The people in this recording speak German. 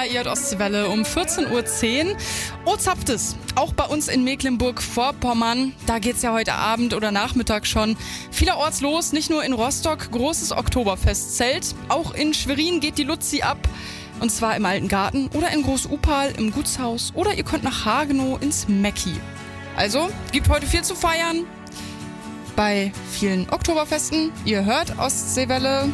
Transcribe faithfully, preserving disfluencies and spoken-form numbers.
ihr hört Ostseewelle um vierzehn Uhr zehn. Oh, zapft es. Auch bei uns in Mecklenburg-Vorpommern. Da geht's ja heute Abend oder Nachmittag schon vielerorts los. Nicht nur in Rostock, großes Oktoberfestzelt. Auch in Schwerin geht die Luzi ab. Und zwar im Alten Garten oder in Groß-Upal im Gutshaus. Oder ihr könnt nach Hagenow ins Mecki. Also, gibt heute viel zu feiern bei vielen Oktoberfesten. Ihr hört Ostseewelle.